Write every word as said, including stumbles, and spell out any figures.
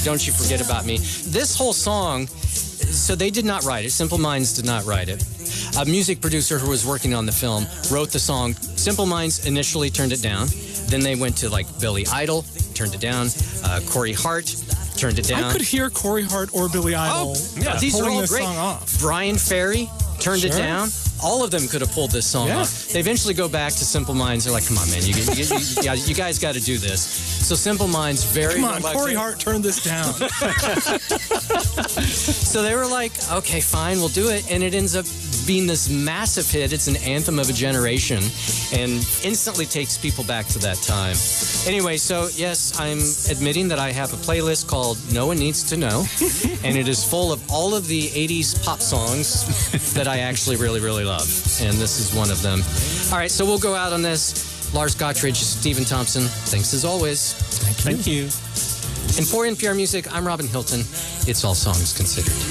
Don't You Forget About Me. This whole song, so they did not write it. Simple Minds did not write it. A music producer who was working on the film wrote the song. Simple Minds initially turned it down. Then they went to like Billy Idol, turned it down. Uh, Corey Hart turned it down. I could hear Corey Hart or Billy Idol oh, yeah, these pulling are all this great. song off. Brian Ferry turned Sure. it down. All of them could have pulled this song Yeah. off. They eventually go back to Simple Minds. They're like, come on, man, you, you, you, you, you guys got to do this. So Simple Minds, very... Come on, Corey Hart turned this down. So they were like, okay, fine, we'll do it. And it ends up being this massive hit. It's an anthem of a generation and instantly takes people back to that time. Anyway, so yes, I'm admitting that I have a playlist called No One Needs to Know. And it is full of all of the eighties pop songs that I actually really, really love. And this is one of them. All right, so we'll go out on this. Lars Gottridge, Stephen Thompson, thanks as always. Thank you. And for N P R Music, I'm Robin Hilton. It's All Songs Considered.